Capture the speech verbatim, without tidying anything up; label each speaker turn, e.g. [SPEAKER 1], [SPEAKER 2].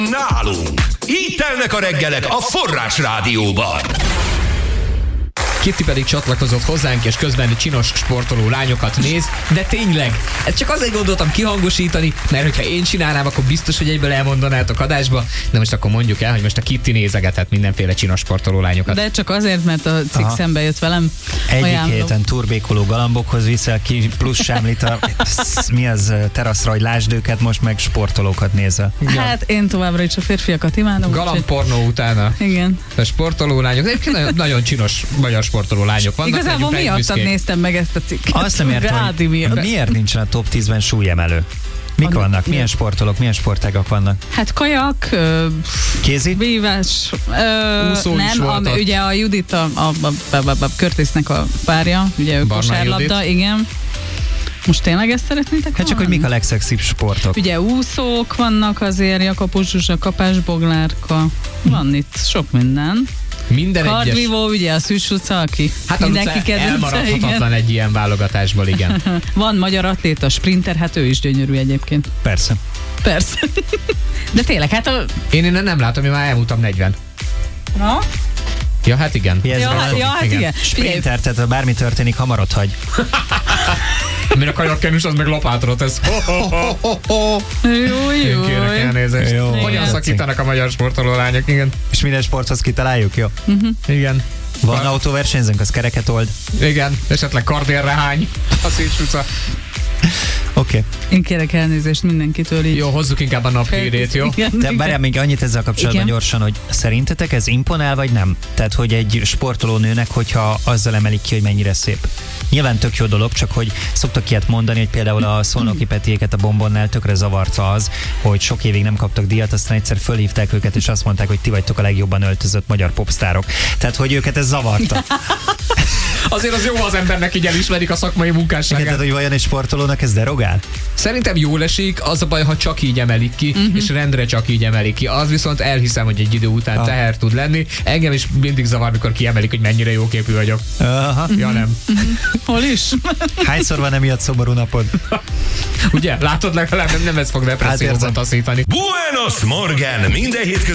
[SPEAKER 1] Nálunk. Így telnek a reggelek a Forrás Rádióban.
[SPEAKER 2] Kitty pedig csatlakozott hozzánk, és közben csinos sportoló lányokat néz, de tényleg, ezt csak azért gondoltam kihangosítani, mert hogyha én csinálnám, akkor biztos, hogy egyből elmondanátok adásba, de most akkor mondjuk el, hogy most a Kitty nézegetett mindenféle csinos sportoló lányokat.
[SPEAKER 3] De csak azért, mert a cikk Aha. szembe jött velem.
[SPEAKER 4] Egyik héten turbékoló galambokhoz viszel ki plusz sámlit a mi az teraszra, hogy lásd őket, most meg sportolókat nézel.
[SPEAKER 3] Hát én továbbra is a férfiakat imádom.
[SPEAKER 2] Galambpornó utána.
[SPEAKER 3] Igen.
[SPEAKER 2] A sportoló lányok, egyébként nagyon, nagyon csinos magyar sportoló lányok vannak.
[SPEAKER 3] Igazából miattad néztem meg ezt a cikket.
[SPEAKER 4] Azt nem értem, hogy miért nincsen a top tízben súlyemelő. Mik vannak? Milyen sportolók, milyen sportágak vannak?
[SPEAKER 3] Hát kajak,
[SPEAKER 4] kézi?
[SPEAKER 3] Vívás,
[SPEAKER 2] úszó is
[SPEAKER 3] nem, a, ugye a Judit, a, a, a, a, a Curtisnek a párja, ugye ő kosárlabda, igen. Most tényleg ezt szeretnétek?
[SPEAKER 4] Hát csak, hogy mik a legszexibb sportok.
[SPEAKER 3] Ugye úszók vannak azért, Jakabos Zsuzsa, Kapás Boglárka, van itt sok minden.
[SPEAKER 2] Minden
[SPEAKER 3] Kardvívó, egyes... ugye a Szűs utca, aki
[SPEAKER 2] hát
[SPEAKER 3] mindenki kedvence.
[SPEAKER 2] Elmaradhatatlan igen. Egy ilyen válogatásból, igen.
[SPEAKER 3] Van magyar atléta, sprinter, hát ő is gyönyörű egyébként.
[SPEAKER 4] Persze.
[SPEAKER 3] Persze. De tényleg, hát a...
[SPEAKER 2] Én innen nem látom, én már elmúltam negyven.
[SPEAKER 3] Na?
[SPEAKER 2] Ja, hát igen.
[SPEAKER 3] Ja, ja, ja hát igen. igen.
[SPEAKER 4] Sprinter, tehát ha bármi történik, hamar ott hagy.
[SPEAKER 2] Min a kajakkenus, az meg lapátra tesz.
[SPEAKER 3] Jó, jó.
[SPEAKER 2] Kérek elnézést.
[SPEAKER 4] Jó.
[SPEAKER 2] Hogyan szakítanak a magyar sportoló lányok, igen.
[SPEAKER 4] És minden sporthoz kitaláljuk, jó?
[SPEAKER 3] Uh-huh.
[SPEAKER 2] Igen.
[SPEAKER 4] Van Kar... autóversenyzőnk, az kereket old.
[SPEAKER 2] Igen, esetleg kardérre hány. A Szűcs
[SPEAKER 4] Oké. Okay.
[SPEAKER 3] Én kérek elnézést mindenkitől így.
[SPEAKER 2] Jó, hozzuk inkább a naphírét, jó?
[SPEAKER 4] De várjál még annyit ezzel kapcsolatban igen. gyorsan, hogy szerintetek ez imponál, vagy nem? Tehát, hogy egy sportolónőnek, hogyha azzal emelik ki, hogy mennyire szép. Nyilván tök jó dolog, csak hogy szoktak ilyet mondani, hogy például a Szolnoki Petiéket a Bombonnál tökre zavarta az, hogy sok évig nem kaptak díjat, aztán egyszer fölhívták őket, és azt mondták, hogy ti vagytok a legjobban öltözött magyar popstárok. Tehát, hogy őket ez zavarta.
[SPEAKER 2] Azért az jó, az embernek így elismerik a szakmai munkásságát.
[SPEAKER 4] Tehát, hogy vajon egy sportolónak ez derogál?
[SPEAKER 2] Szerintem jól esik, az a baj, ha csak így emelik ki, uh-huh. és rendre csak így emelik ki. Az viszont elhiszem, hogy egy idő után ah. teher tud lenni. Engem is mindig zavar, mikor kiemelik, hogy mennyire jóképű vagyok.
[SPEAKER 4] Aha.
[SPEAKER 2] Ja, nem.
[SPEAKER 3] Hol is?
[SPEAKER 4] Hányszor van emiatt szomorú napod?
[SPEAKER 2] Ugye? Látod, legalább nem, nem ez fog depresszióban taszítani.
[SPEAKER 1] Buenos Morgen! Minden hétköznap